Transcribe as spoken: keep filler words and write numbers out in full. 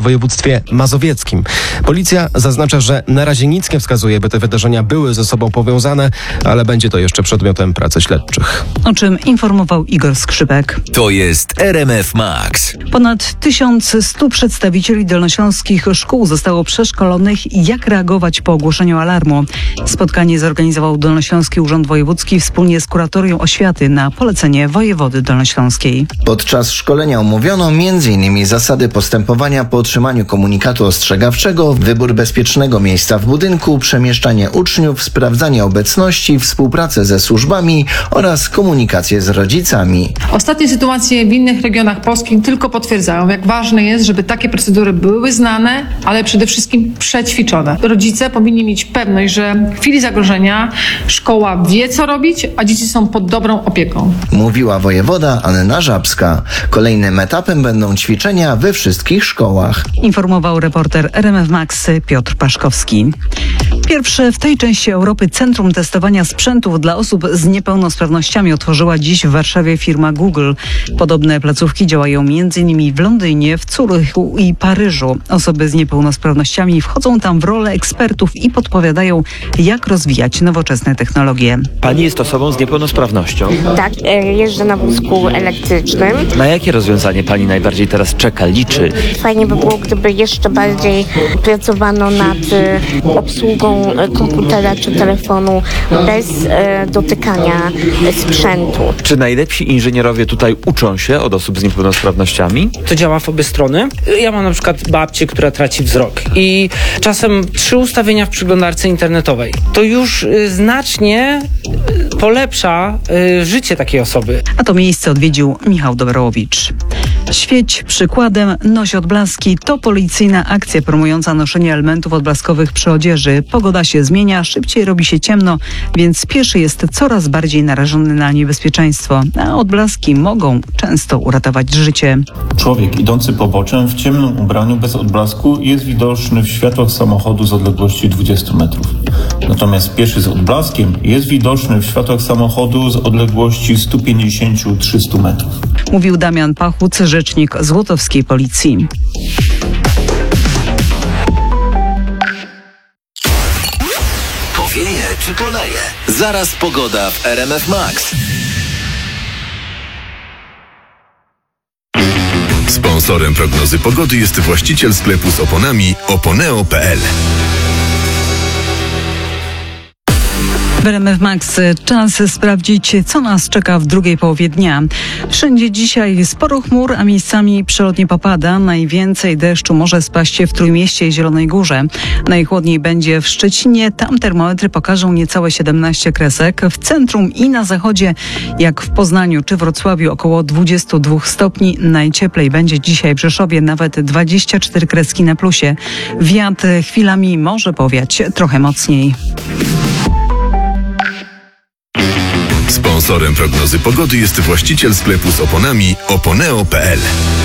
województwie mazowieckim. Policja zaznacza, że na razie nic nie wskazuje, by te wydarzenia były ze sobą powiązane, ale będzie to jeszcze przedmiotem pracy śledczych. O czym informował Igor Skrzypek. To jest R M F Max. Ponad tysiąc stu przedstawicieli dolnośląskich szkół zostało przeszkolonych, jak reagować po ogłoszeniu alarmu. Spotkanie zorganizował Dolnośląski Urząd Wojewódzki wspólnie z Kuratorią Oświaty na polecenie wojewody dolnośląskiej. Podczas szkolenia omówiono między innymi zasady postępowania po otrzymaniu komunikatu ostrzegawczego, wybór bezpiecznego miejsca w budynku, przemieszczanie uczniów, sprawdzanie obecności, współpracę ze służbami oraz komunikację z rodzicami. Ostatnie sytuacje w innych regionach polskich tylko potwierdzają, jak ważne jest, żeby takie procedury były znane, ale przede wszystkim przećwiczone. Rodzice powinni mieć pewność, że w chwili zagrożenia szkoła wie, co robić, a dzieci są pod dobrą opieką. Mówiła wojewoda Anna Żabska. Kolejnym etapem będą ćwiczenia we wszystkich szkołach. Informował reporter R M F Max Piotr Paszkowski. Pierwsze w tej części Europy centrum testowania sprzętów dla osób z niepełnosprawnościami otworzyła dziś w Warszawie firma Google. Podobne placówki działają między innymi w Londynie, w Zurychu i Paryżu. Osoby z niepełnosprawnościami wchodzą tam w rolę ekspertów i podpowiadają, jak rozwijać nowoczesne technologie. Pani jest osobą z niepełnosprawnością. Tak, jeżdżę na wózku elektrycznym. Na jakie rozwiązanie pani najbardziej teraz czeka, liczy? Fajnie by było, gdyby jeszcze bardziej pracowano nad obsługą komputera czy telefonu bez e, dotykania sprzętu. Czy najlepsi inżynierowie tutaj uczą się od osób z niepełnosprawnościami? To działa w obie strony. Ja mam na przykład babcię, która traci wzrok i czasem trzy ustawienia w przeglądarce internetowej. To już y, znacznie y, polepsza y, życie takiej osoby. A to miejsce odwiedził Michał Dobrowicz. Świeć przykładem, noś odblaski to policyjna akcja promująca noszenie elementów odblaskowych przy odzieży. Pogoda się zmienia, szybciej robi się ciemno, więc pieszy jest coraz bardziej narażony na niebezpieczeństwo, a odblaski mogą często uratować życie. Człowiek idący poboczem w ciemnym ubraniu bez odblasku jest widoczny w światłach samochodu z odległości dwudziestu metrów. Natomiast pieszy z odblaskiem jest widoczny w światłach samochodu z odległości stu pięćdziesięciu do trzystu metrów. Mówił Damian Pachuc, rzecznik złotowskiej policji. Powieje czy poleje? Zaraz pogoda w R M F Max. Sponsorem prognozy pogody jest właściciel sklepu z oponami oponeo kropka p l. W R M F Max czas sprawdzić, co nas czeka w drugiej połowie dnia. Wszędzie dzisiaj sporo chmur, a miejscami przelotnie popada. Najwięcej deszczu może spaść w Trójmieście i Zielonej Górze. Najchłodniej będzie w Szczecinie. Tam termometry pokażą niecałe siedemnaście kresek. W centrum i na zachodzie, jak w Poznaniu czy Wrocławiu, około dwudziestu dwóch stopni. Najcieplej będzie dzisiaj w Rzeszowie, nawet dwadzieścia cztery kreski na plusie. Wiatr chwilami może powiać trochę mocniej. Sponsorem prognozy pogody jest właściciel sklepu z oponami oponeo kropka p l.